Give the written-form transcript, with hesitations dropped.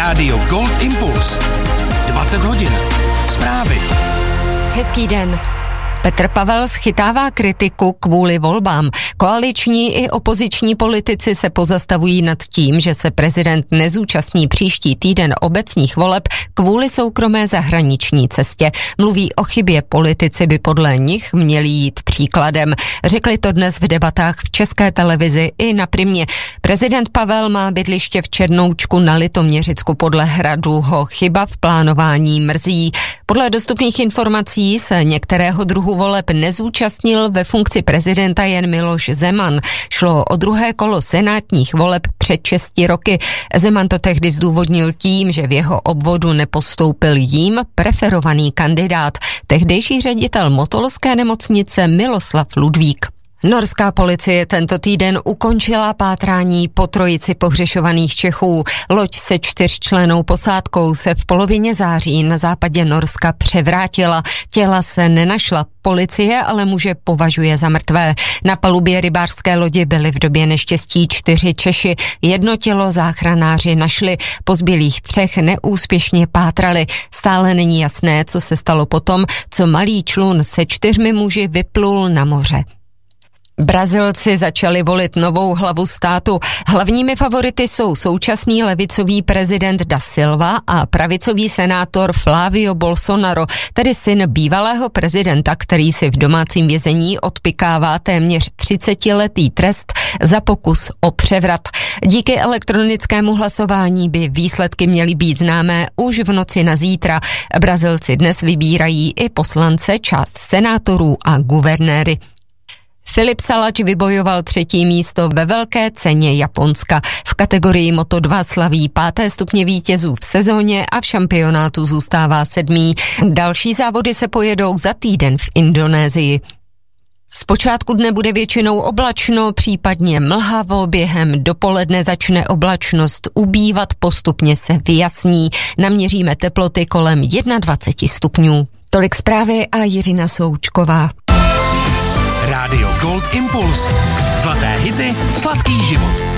Rádio Gold Impuls. 20 hodin. Zprávy. Hezký den. Petr Pavel schytává kritiku kvůli volbám. Koaliční i opoziční politici se pozastavují nad tím, že se prezident nezúčastní příští týden obecních voleb kvůli soukromé zahraniční cestě. Mluví o chybě, politici by podle nich měli jít příkladem. Řekli to dnes v debatách v České televizi i na Primě. Prezident Pavel má bydliště v Černoučku na Litoměřicku, podle Hradu ho chyba v plánování mrzí. Podle dostupných informací se některého druhu voleb nezúčastnil ve funkci prezidenta jen Miloš Zeman. Šlo o druhé kolo senátních voleb před 6 roky. Zeman to tehdy zdůvodnil tím, že v jeho obvodu nepostoupil jím preferovaný kandidát, tehdejší ředitel motolské nemocnice Miloslav Ludvík. Norská policie tento týden ukončila pátrání po trojici pohřešovaných Čechů. Loď se 4člennou posádkou se v polovině září na západě Norska převrátila. Těla se nenašla. Policie ale muže považuje za mrtvé. Na palubě rybářské lodi byly v době neštěstí 4 Češi. Jedno tělo záchranáři našli, po zbylých 3 neúspěšně pátrali. Stále není jasné, co se stalo potom, co malý člun se 4 muži vyplul na moře. Brazilci začali volit novou hlavu státu. Hlavními favority jsou současný levicový prezident Da Silva a pravicový senátor Flávio Bolsonaro, tedy syn bývalého prezidenta, který si v domácím vězení odpykává téměř 30letý trest za pokus o převrat. Díky elektronickému hlasování by výsledky měly být známé už v noci na zítra. Brazilci dnes vybírají i poslance, část senátorů a guvernéry. Filip Salač vybojoval 3. místo ve velké ceně Japonska. V kategorii Moto2 slaví 5. stupně vítězů v sezóně a v šampionátu zůstává 7. Další závody se pojedou za týden v Indonésii. Zpočátku dne bude většinou oblačno, případně mlhavo, během dopoledne začne oblačnost ubývat, postupně se vyjasní. Naměříme teploty kolem 21 stupňů. Tolik zprávy a Jiřina Součková. Rádio Gold Impuls. Zlaté hity, sladký život.